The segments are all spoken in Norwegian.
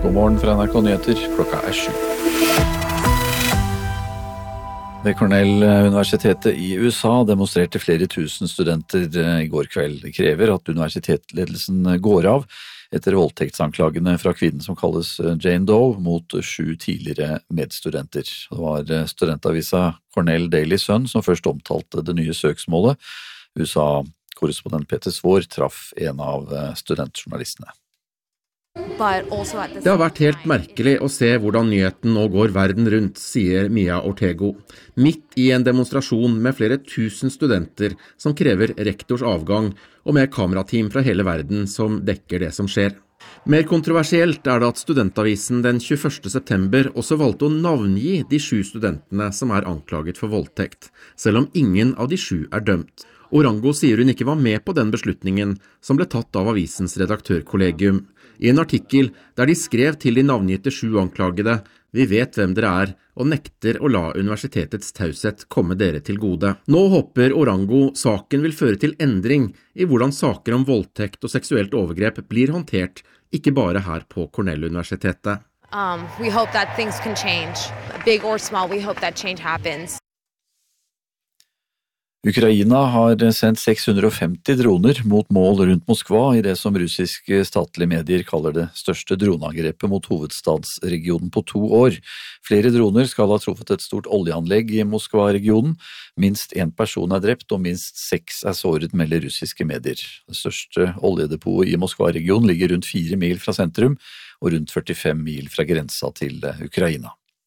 God morgen fra NRK Nyheter, klokka 7. Ved Cornell-universitetet i USA demonstrerte flere tusen studenter i går kveld. De krever at universitetsledelsen går av etter voldtektsanklagene fra kvinnen som kalles Jane Doe mot 7 tidligere medstudenter. Det var studentavisa Cornell Daily Sun som først omtalte det nye søksmålet. USA-korrespondent Peter Svår traff en av studentjournalistene. Det har vært helt merkelig å se hvordan nyheten nå går verden rundt, sier Mia Ortego. Midt i en demonstrasjon med flere tusen studenter som krever rektors avgang, og med kamerateam fra hele verden som dekker det som skjer. Mer kontroversielt er det at studentavisen den 21. september også valgte å navngi de 7 studentene som er anklaget for voldtekt, selv om ingen av de 7 er dømt. Orango sier hun ikke var med på den beslutningen som ble tatt av avisens redaktørkollegium. I en artikkel der de skrev til de navngitte 7 anklagede: «Vi vet hvem dere er, og nekter å la universitetets taushet komme dere til gode». Nå håper Orango saken vil føre til endring i hvordan saker om voldtekt og seksuelt overgrep blir håndtert, ikke bare her på Cornell-universitetet. We hope that things can change. Big or small, we hope that change happens. Ukraina har sendt 650 droner mot mål rundt Moskva i det som russiske statlige medier kaller det største droneangrepet mot hovedstadsregionen på 2 år. Flere droner skal ha truffet et stort oljeanlegg i Moskva-regionen. Minst 1 person er drept og minst 6 er såret, melder russiske medier. Det største oljedepotet i Moskva-regionen ligger rundt 4 mil fra sentrum og rundt 45 mil fra grensa til Ukraina.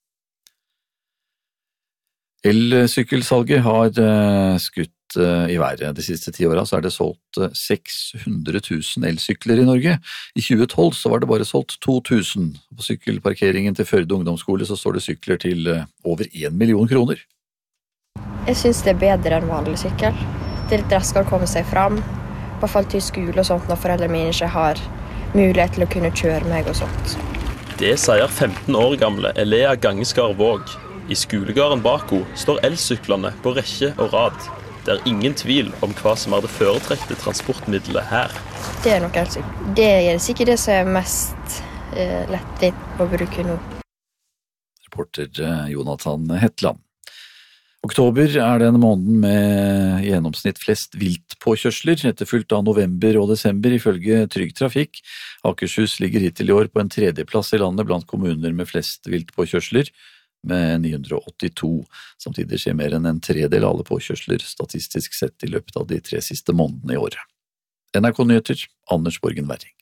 Elsykkelsalget har skutt i været. De siste 10 årene så er det solgt 600 000 elsykler i Norge. I 2012 så var det bare solgt 2000. På sykkelparkeringen til Førde ungdomsskole så står det sykler til over 1 million kroner. Jeg synes det er bedre enn vanlig sykkel. Det er litt raskere å komme seg fram. I hvert fall til skole og sånt når foreldrene mine ikke har mulighet til å kunne kjøre meg og sånt. Det sier 15 år gamle Elea Gangeskar Våg. I skolegården bak henne står elsyklene på rekke og rad. Det er ingen tvil om hva som er det foretrekte transportmiddelet her. Det er nok elsykkel. Det er sikkert det som er mest lettvint å bruke nå. Reporter Jonathan Hetland. Oktober er den måneden med gjennomsnitt flest viltpåkjørsler, etterfulgt av november og desember ifølge Trygg Trafikk. Akershus ligger hittil i år på en 3. plass i landet blant kommuner med flest viltpåkjørsler, med 982. Samtidig skjer mer enn en 1/3 av alle påkjørsler statistisk sett i løpet av de 3 siste månedene i året. NRK Nyheter, Anders Borgen Werring.